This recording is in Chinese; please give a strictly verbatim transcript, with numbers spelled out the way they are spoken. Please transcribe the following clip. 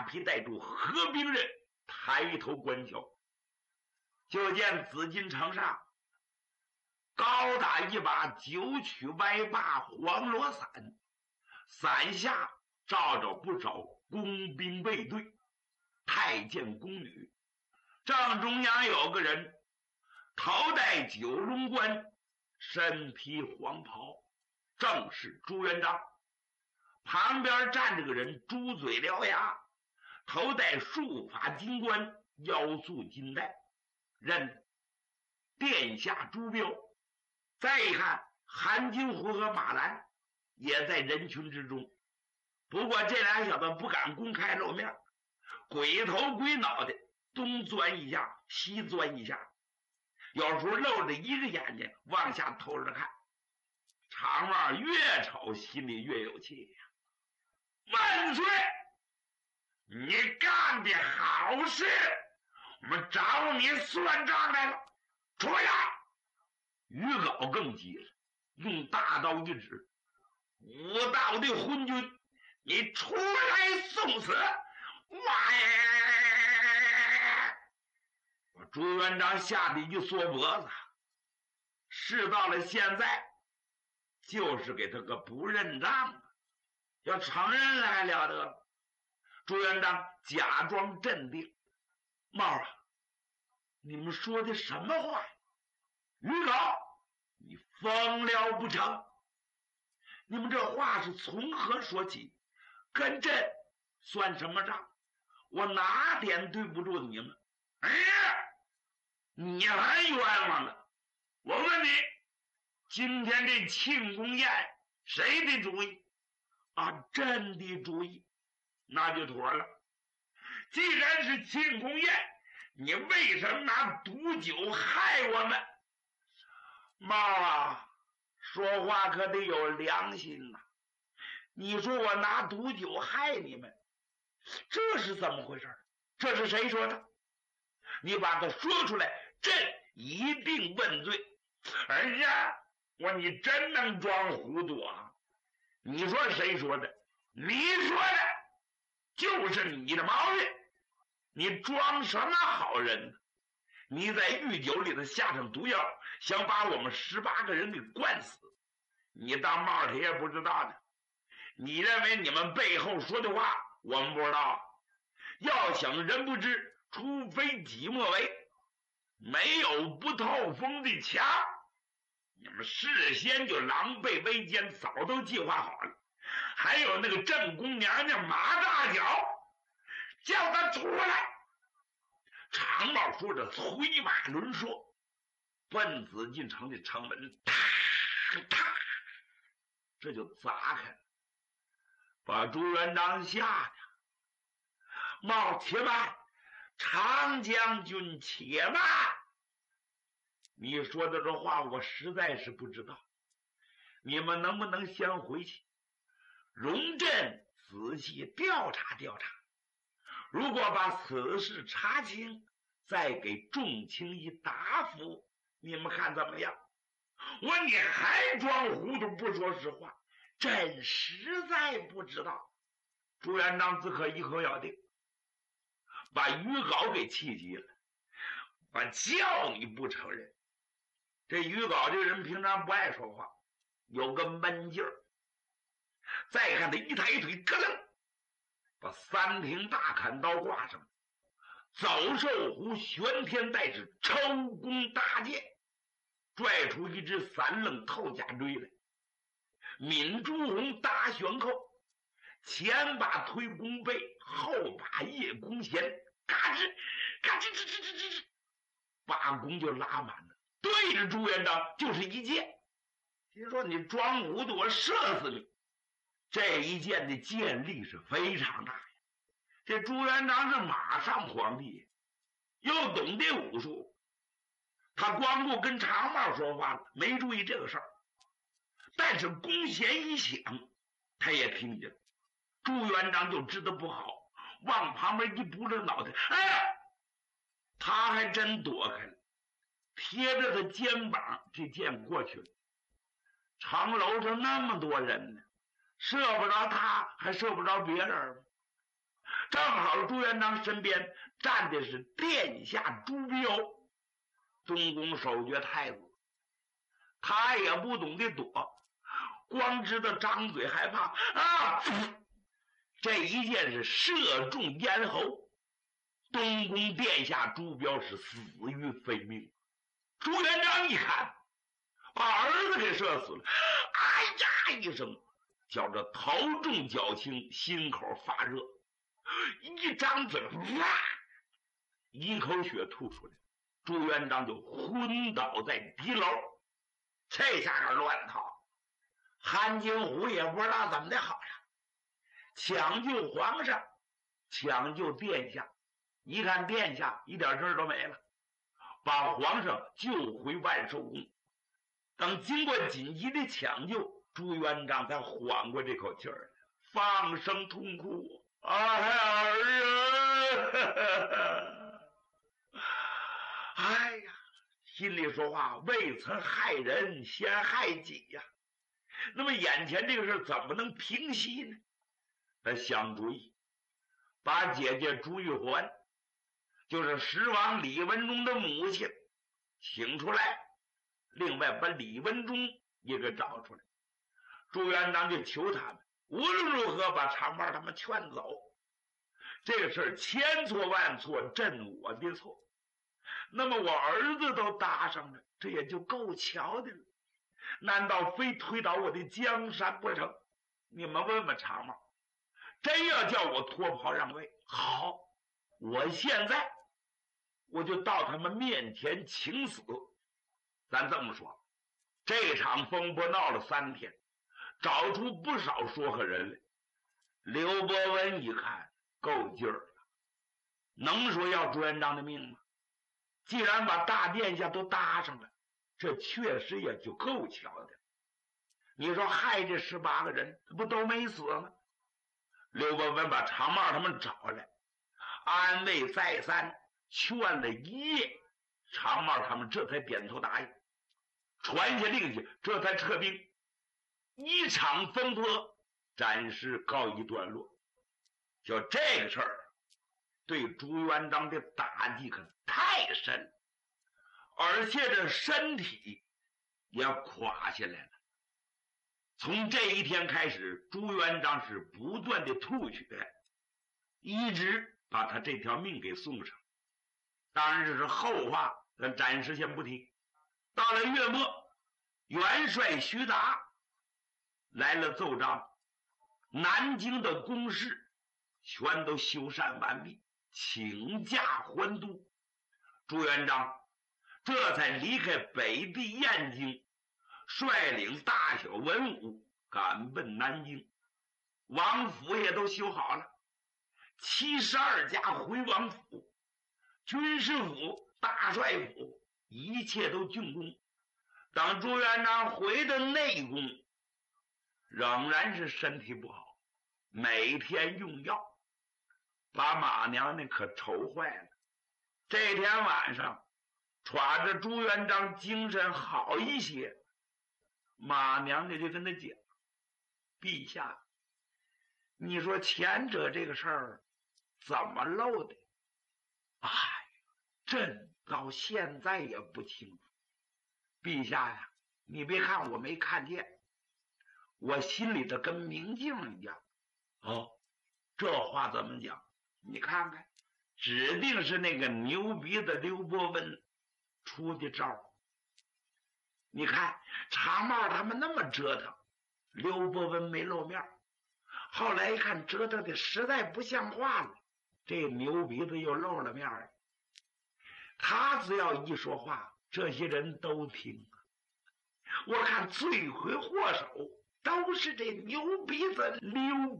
披带住河兵人抬头观瞧，就见紫禁城上高大一把九曲白发黄罗伞，伞下罩着不少工兵卫队、太监宫女，正中央有个人头戴九龙冠，身披黄袍，正是朱元璋。旁边站着个人，猪嘴獠牙，头戴束发金冠，腰束金带，认殿下朱标。再一看，韩金虎和马兰也在人群之中，不过这俩小子不敢公开露面，鬼头鬼脑的东钻一下西钻一下，有时候露着一个眼睛往下偷着看。常帽越瞅心里越有气呀！万岁！你干的好事，我们找你算账来了，出来！于杲更急了，用大刀一指：无道的昏君，你出来送死！哇呀！我朱元璋吓得一缩脖子，事到了现在，就是给他个不认账，要承认了还了得了。朱元璋假装镇定：帽啊，你们说的什么话？于杲，你疯了不成？你们这话是从何说起？跟朕算什么账？我哪点对不住你们？哎呀，你还冤枉呢！我问你，今天这庆功宴谁的主意？啊，朕的主意。那就妥了。既然是庆功宴，你为什么拿毒酒害我们？猫啊，说话可得有良心呐！你说我拿毒酒害你们，这是怎么回事？这是谁说的？你把它说出来，朕一定问罪。哎呀，我你真能装糊涂啊！你说谁说的？你说的，就是你的毛病。你装什么好人呢？你在御酒里头下上毒药，想把我们十八个人给灌死。你当帽铁也不知道呢？你认为你们背后说的话我们不知道？要想人不知，除非己莫为。没有不透风的墙，你们事先就狼狈为奸，早都计划好了。还有那个正宫娘娘马大脚，叫他出来！长帽说着，催马轮说，奔紫禁城的城门，啪啪，这就砸开了，把朱元璋吓的。帽且慢，长将军且慢！你说的这话我实在是不知道，你们能不能先回去，容朕仔细调查调查？如果把此事查清，再给众卿一答复，你们看怎么样？我你还装糊涂不说实话，朕实在不知道。朱元璋自可一口咬定，把于杲给气急了。我叫你不承认，这于杲这人平常不爱说话，有个闷劲儿。再看他一抬腿，咯噔，把三挺大砍刀挂上，走兽弧玄天带指抽弓搭箭，拽出一只三愣透甲锥来，抿朱红搭悬扣，前把推弓背，后把叶弓弦，嘎吱嘎吱吱吱吱吱吱，把弓就拉满了，对着朱元璋就是一箭。听说你装糊涂，我射死你！这一箭的箭力是非常大呀。这朱元璋是马上皇帝，又懂得武术，他光顾跟长帽说话了，没注意这个事儿。但是弓弦一响，他也听见了。朱元璋就知道不好，往旁边一拨着脑袋，哎呀，他还真躲开了，贴着他肩膀，这箭过去了。城楼上那么多人呢，射不着他，还射不着别人。正好到了朱元璋身边，站的是殿下朱标，东宫守爵太子。他也不懂得躲，光知道张嘴害怕啊！这一箭是射中咽喉，东宫殿下朱标是死于非命。朱元璋一看，把儿子给射死了，哎呀一声，叫着头重脚轻，心口发热，一张嘴，哇，一口血吐出来，朱元璋就昏倒在敌楼。这下个乱套，韩金虎也不知道怎么的好了，抢救皇上，抢救殿下，一看殿下一点事儿都没了，把皇上救回万寿宫。等经过紧急的抢救，朱元璋才缓过这口气儿，放声痛哭：“哎儿啊！哎呀！”心里说话，未曾害人先害己呀、啊。那么眼前这个事怎么能平息呢？他想主意，把姐姐朱玉环，就是十王李文忠的母亲，请出来，另外把李文忠也给找出来。朱元璋就求他们无论如何把长毛他们劝走。这个事千错万错，朕我的错。那么我儿子都搭上了，这也就够瞧的了，难道非推倒我的江山不成？你们问问长毛，真要叫我脱袍让位，好，我现在我就到他们面前请死。咱这么说，这场风波闹了三天，找出不少说和人来。刘伯温一看够劲儿了，能说要朱元璋的命吗？既然把大殿下都搭上了，这确实也就够巧的。你说害这十八个人不都没死吗？刘伯温把长帽他们找来，安慰再三，劝了一夜，长帽他们这才点头答应，传下令去，这才撤兵。一场风波暂时告一段落。就这个事儿对朱元璋的打击可太深，而且这身体也垮下来了。从这一天开始，朱元璋是不断的吐血，一直把他这条命给送上。当然这是后话，咱暂时先不提。到了月末，元帅徐达来了奏章，南京的宫室全都修缮完毕，请假还都。朱元璋这才离开北地燕京，率领大小文武赶奔南京。王府也都修好了，七十二家回王府，军师府、大帅府一切都竣工。等朱元璋回到内宫，仍然是身体不好，每天用药，把马娘娘可愁坏了。这天晚上抓着朱元璋精神好一些，马娘娘就跟他讲：陛下，你说前者这个事儿怎么漏的？哎，朕到现在也不清楚。陛下呀，你别看我没看见，我心里头跟明镜一样。哦，这话怎么讲？你看看，指定是那个牛鼻子刘伯温出的招。你看长帽他们那么折腾，刘伯温没露面，后来一看折腾的实在不像话了，这牛鼻子又露了面了。他只要一说话，这些人都听。我看罪魁祸首都是这牛鼻子刘